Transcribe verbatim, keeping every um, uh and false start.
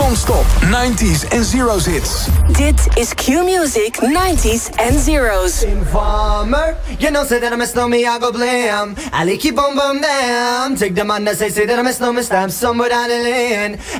Non-stop nineties en zeros hits. Dit is Q-Music nineties and zeros. Informer, you know say that I mess no me, I go blam. I like keep on bum down. Take the man that say say that I mess no me, stab somewhere down the lane.